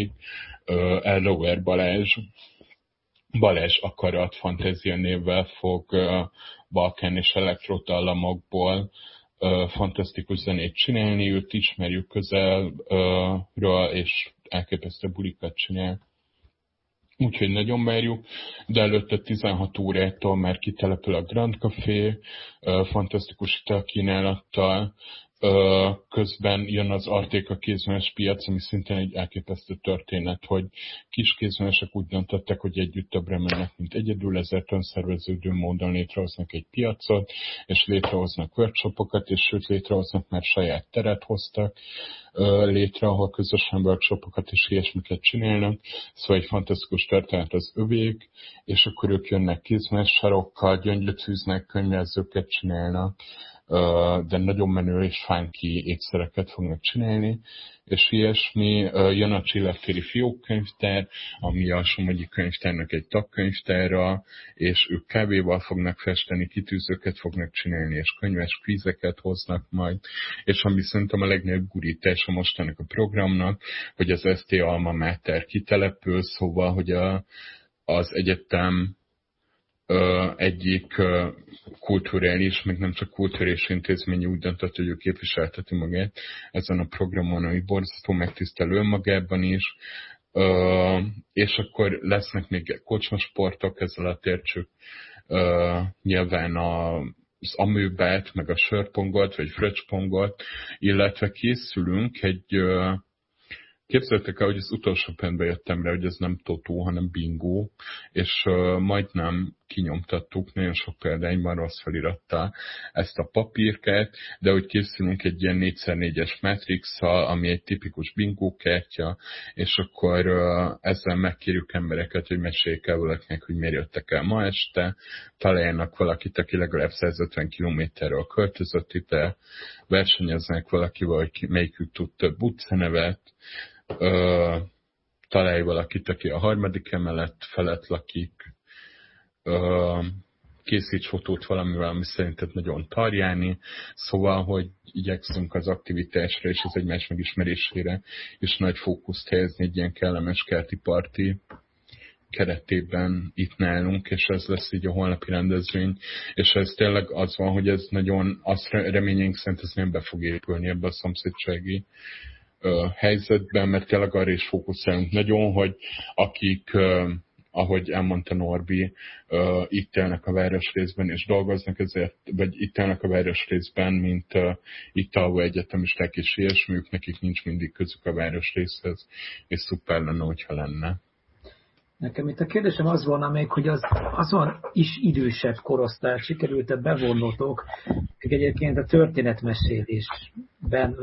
pedig Elrower Balázs Akarat Fantázia névvel fog balkán és elektrodallamokból fantasztikus zenét csinálni. Őt ismerjük közelről, és elképesztő bulikat csinál. Úgyhogy nagyon várjuk, de előtte 16 órától már kitelepül a Grand Café, fantasztikus italkínálattal, közben jön az Artéka kézműves piac, ami szintén egy elképesztő történet, hogy kis kézművesek úgy döntöttek, hogy együtt többre mennek, mint egyedül, ezért önszerveződő módon létrehoznak egy piacot, és létrehoznak workshopokat, és sőt létrehoznak, már saját teret hoztak létre, ahol közösen workshopokat és ilyesmiket csinálnak. Szóval egy fantasztikus történet az övék, és akkor ők jönnek kézműves sarokkal, gyöngyöt fűznek, könyvelzőket csinálnak, de nagyon menő és funky ékszereket fognak csinálni, és ilyesmi. Jön a Csillagtéri Fiókkönyvtár, ami a Somogyi Könyvtárnak egy tagkönyvtára, és ők kávéval fognak festeni, kitűzőket fognak csinálni, és könyves kvízeket hoznak majd, és ami szerintem a legnagyobb gurítása most ennek a programnak, hogy az ST Alma Mater kitelepül, szóval, hogy az egyetem egyik kulturális, meg nem csak kulturális intézmény úgy döntött, hogy ő képviselteti magát ezen a programon, ami borzasztó megtisztelő önmagában is, és akkor lesznek még kocsmasportok, ezzel alatt értsük nyilván az amőbát, meg a sörpongot, vagy fröccspongot, illetve készülünk képzeljétek el, hogy az utolsó pontban jöttem rá, hogy ez nem totó, hanem bingo, és majdnem kinyomtattuk, nagyon sok példányban rossz felirattal ezt a papírkát, de hogy készülünk egy ilyen 4x4-es Matrix-szal, ami egy tipikus bingo kártya, és akkor ezzel megkérjük embereket, hogy meséljék el valakinek, hogy miért jöttek el ma este, találjanak valakit, aki legalább 150 kilométerről költözött ide, versenyeznek valakivel, hogy melyikük tud több utcanevet, találj valakit, aki a 3. emelet felett lakik, készíts fotót valamivel, ami szerinted nagyon tarjáni, szóval, hogy igyekszünk az aktivitásra és az egymás megismerésére és nagy fókuszt helyezni egy ilyen kellemes kerti parti keretében itt nálunk, és ez lesz így a holnapi rendezvény, és ez tényleg az van, hogy ez nagyon, azt reményénk szerint ez nem be fog épülni ebbe a szomszédsági helyzetben, mert tényleg arra is fókuszálunk nagyon, hogy akik, ahogy elmondta Norbi, itt élnek a városrészben és dolgoznak ezért, vagy itt élnek a városrészben, mint itt alvó egyetemisták és ilyesmiük, nekik nincs mindig közük a városrészhez, és szuper lenne, hogyha lenne. Nekem itt a kérdésem az volna még, hogy azon is idősebb korosztályt sikerült-e bevonnotok, akik egyébként a történetmesélésben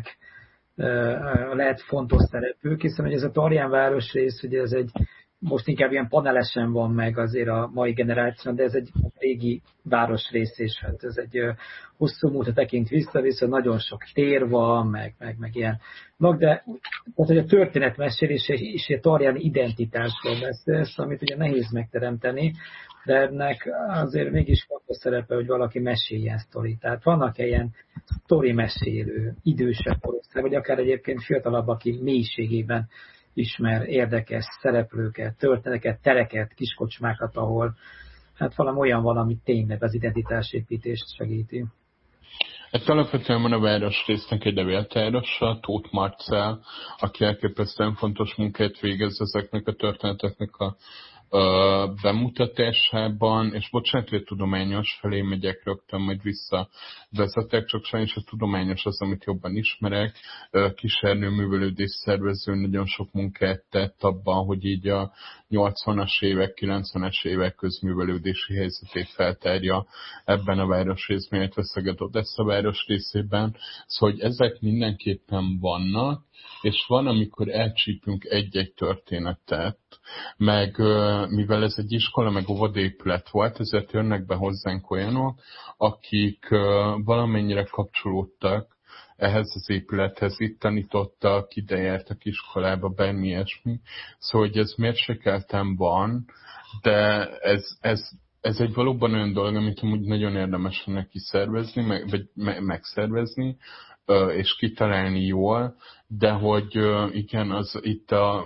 lehet fontos szereplők, hiszen hogy ez a Tarján városrész, ugye ez most inkább ilyen panelesen van meg azért a mai generáción, de ez egy régi városrész, és hát ez egy hosszú múltra tekint vissza, nagyon sok tér van, meg ilyen. De tehát, hogy a történetmesélés és a tarjáni identitásról beszélsz, amit ugye nehéz megteremteni, de ennek azért mégis fontos szerepe, hogy valaki meséljen sztorit. Tehát vannak ilyen sztori mesélő, idősebb korosztály, vagy akár egyébként fiatalabb, aki mélységében ismer érdekes szereplőket, történeteket, tereket, kiskocsmákat, ahol hát valami olyan van, ami tényleg az identitásépítést segíti. Hát alapvetően van a városrésznek egy levéltárosa, Tóth Marcell, aki elképesztően fontos munkát végez ezeknek a történeteknek a bemutatásában, és bocsánat, hogy tudományos felé megyek rögtön, majd visszavezetek, csak sajnos a tudományos az, amit jobban ismerek. Kisernő művelődés szervező nagyon sok munkát tett abban, hogy így a 80-as évek, 90-es évek közművelődési helyzetét feltárja ebben a városrészben, illetve Szeged-Odessza városrészében. Szóval, hogy ezek mindenképpen vannak, és van, amikor elcsípünk egy-egy történetet, meg mivel ez egy iskola, meg óvodaépület volt, ezért jönnek be hozzánk olyanok, akik valamennyire kapcsolódtak ehhez az épülethez, itt tanítottak, ide jártak iskolába, bármi ilyesmi. Szóval, hogy ez mérsékelten van, de ez egy valóban olyan dolog, amit amúgy nagyon érdemes neki szervezni, vagy megszervezni, és kitalálni jól, de hogy igen, itt a